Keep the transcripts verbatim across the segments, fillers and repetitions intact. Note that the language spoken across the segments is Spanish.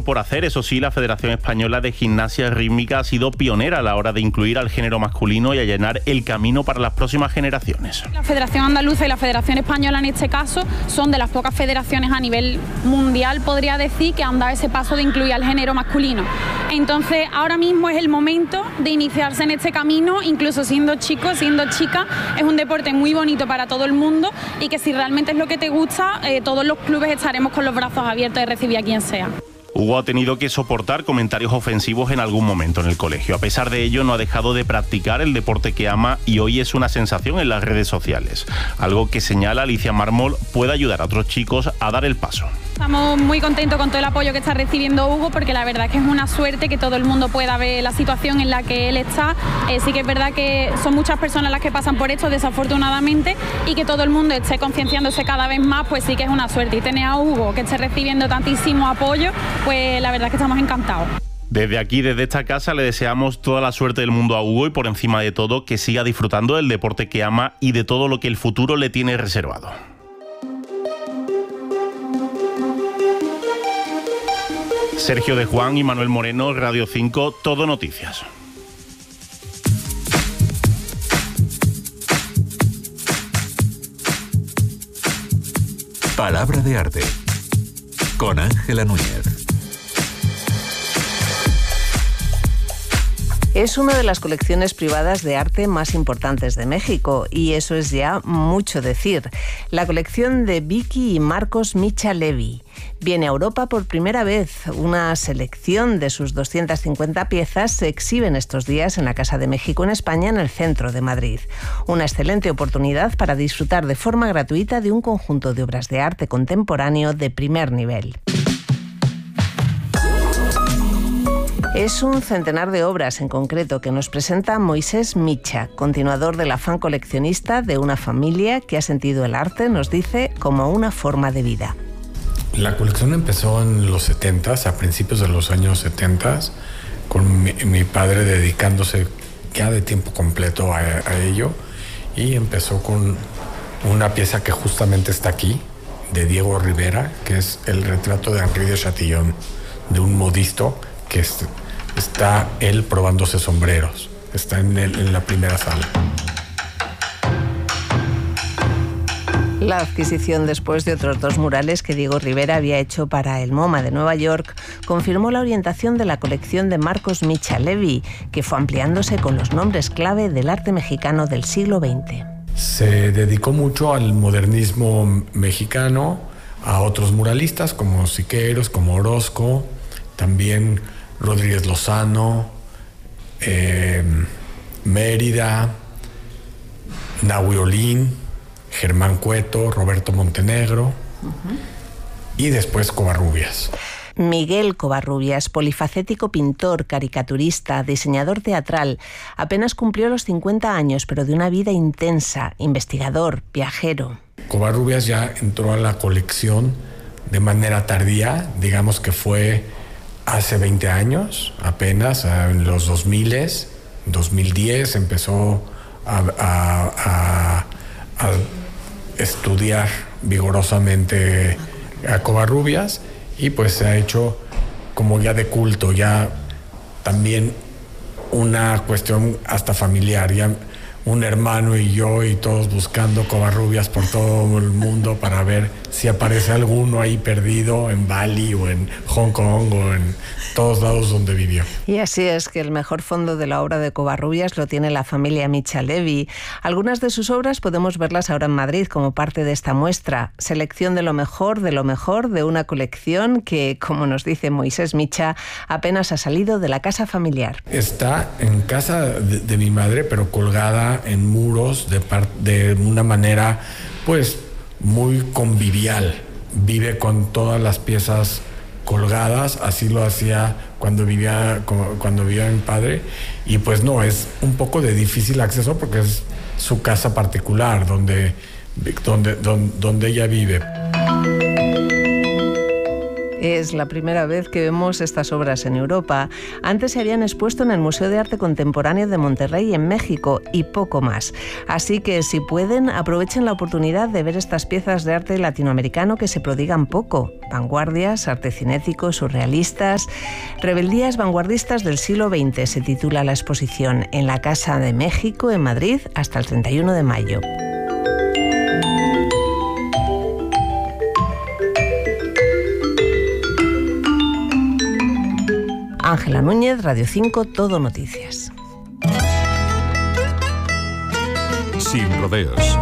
por hacer. Eso sí, la Federación Española de Gimnasia Rítmica ha sido pionera a la hora de incluir al género masculino y allanar el camino para las próximas generaciones. La Federación Andaluza y la Federación Española en este caso son de las pocas federaciones a nivel mundial, podría decir, que han dado ese paso de incluir al género masculino. Entonces, ahora mismo es el momento de iniciarse en este camino, incluso siendo chico, siendo chica. Es un deporte muy bonito para todo el mundo y que si realmente es lo que te gusta, eh, todos los clubes estaremos con los brazos abiertos de recibir a quien sea. Hugo ha tenido que soportar comentarios ofensivos en algún momento en el colegio. A pesar de ello, no ha dejado de practicar el deporte que ama y hoy es una sensación en las redes sociales. Algo que, señala Alicia Mármol, puede ayudar a otros chicos a dar el paso. Estamos muy contentos con todo el apoyo que está recibiendo Hugo, porque la verdad es que es una suerte que todo el mundo pueda ver la situación en la que él está. Eh, sí que es verdad que son muchas personas las que pasan por esto, desafortunadamente, y que todo el mundo esté concienciándose cada vez más, pues sí que es una suerte. Y tener a Hugo que esté recibiendo tantísimo apoyo, pues la verdad es que estamos encantados. Desde aquí, desde esta casa, le deseamos toda la suerte del mundo a Hugo y, por encima de todo, que siga disfrutando del deporte que ama y de todo lo que el futuro le tiene reservado. Sergio de Juan y Manuel Moreno, Radio cinco, Todo Noticias. Palabra de arte, con Ángela Núñez. Es una de las colecciones privadas de arte más importantes de México y eso es ya mucho decir. La colección de Vicky y Marcos Micha Levi. Viene a Europa por primera vez. Una selección de sus doscientas cincuenta piezas se exhiben estos días en la Casa de México en España, en el centro de Madrid. Una excelente oportunidad para disfrutar de forma gratuita de un conjunto de obras de arte contemporáneo de primer nivel. Es un centenar de obras en concreto que nos presenta Moisés Micha, continuador del afán coleccionista de una familia que ha sentido el arte, nos dice, como una forma de vida. La colección empezó en los setentas, a principios de los años setentas, con mi, mi padre dedicándose ya de tiempo completo a, a ello, y empezó con una pieza que justamente está aquí, de Diego Rivera, que es el retrato de Henri de Chatillon, de un modisto que es, está él probándose sombreros. Está en, el, en la primera sala. La adquisición, después de otros dos murales que Diego Rivera había hecho para el MoMA de Nueva York, confirmó la orientación de la colección de Marcos Micha Levi, que fue ampliándose con los nombres clave del arte mexicano del siglo veinte. Se dedicó mucho al modernismo mexicano, a otros muralistas como Siqueiros, como Orozco, también Rodríguez Lozano, eh, Mérida, Nahui Olin, Germán Cueto, Roberto Montenegro, uh-huh. y después Covarrubias. Miguel Covarrubias, polifacético pintor, caricaturista, diseñador teatral, apenas cumplió los cincuenta años, pero de una vida intensa, investigador, viajero. Covarrubias ya entró a la colección de manera tardía, digamos que fue hace veinte años, apenas, en los dos mil, dos mil diez, empezó a, a, a, a estudiar vigorosamente a Covarrubias y pues se ha hecho como ya de culto, ya también una cuestión hasta familiar, ya un hermano y yo y todos buscando Covarrubias por todo el mundo para ver si aparece alguno ahí perdido en Bali o en Hong Kong o en todos lados donde vivió. Y así es que el mejor fondo de la obra de Covarrubias lo tiene la familia Micha Levi. Algunas de sus obras podemos verlas ahora en Madrid como parte de esta muestra. Selección de lo mejor de lo mejor de una colección que, como nos dice Moisés Micha, apenas ha salido de la casa familiar. Está en casa de, de mi madre, pero colgada en muros de, par, de una manera pues muy convivial. Vive con todas las piezas colgadas, así lo hacía cuando vivía cuando vivía mi padre, y pues no, es un poco de difícil acceso porque es su casa particular donde, donde, donde, donde ella vive. Es la primera vez que vemos estas obras en Europa. Antes se habían expuesto en el Museo de Arte Contemporáneo de Monterrey, en México, y poco más. Así que, si pueden, aprovechen la oportunidad de ver estas piezas de arte latinoamericano que se prodigan poco. Vanguardias, arte cinético, surrealistas, rebeldías vanguardistas del siglo veinte, se titula la exposición, en la Casa de México, en Madrid, hasta el treinta y uno de mayo. Ángela Núñez, Radio cinco, Todo Noticias. Sin rodeos.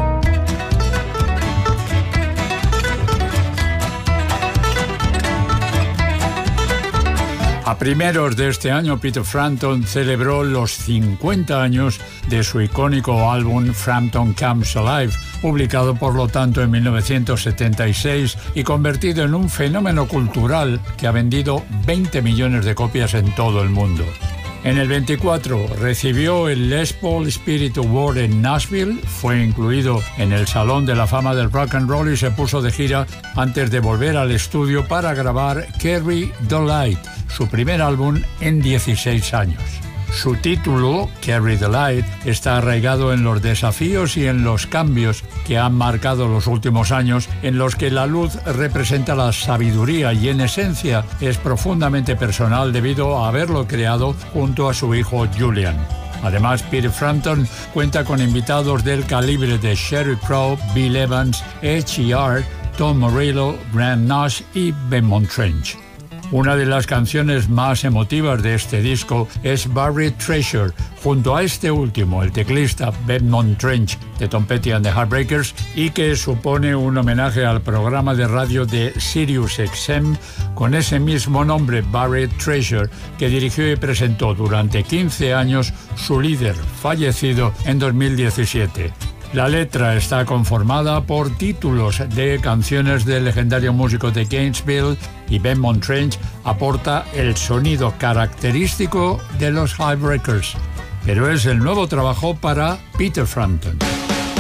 A primeros de este año, Peter Frampton celebró los cincuenta años de su icónico álbum Frampton Comes Alive, publicado por lo tanto en mil novecientos setenta y seis y convertido en un fenómeno cultural que ha vendido veinte millones de copias en todo el mundo. En el veinticuatro recibió el Les Paul Spirit Award en Nashville, fue incluido en el Salón de la Fama del Rock and Roll y se puso de gira antes de volver al estudio para grabar Carry the Light, su primer álbum en dieciséis años. Su título, Carry the Light, está arraigado en los desafíos y en los cambios que han marcado los últimos años, en los que la luz representa la sabiduría y en esencia es profundamente personal debido a haberlo creado junto a su hijo Julian. Además, Peter Frampton cuenta con invitados del calibre de Sheryl Crow, Bill Evans, H E R, Tom Morello, Graham Nash y Benmont Trench. Una de las canciones más emotivas de este disco es Buried Treasure, junto a este último, el teclista Benmont Trench de Tom Petty and the Heartbreakers, y que supone un homenaje al programa de radio de Sirius X M con ese mismo nombre, Buried Treasure, que dirigió y presentó durante quince años su líder, fallecido en dos mil diecisiete. La letra está conformada por títulos de canciones del legendario músico de Gainesville y Benmont Trench aporta el sonido característico de los Heartbreakers, pero es el nuevo trabajo para Peter Frampton.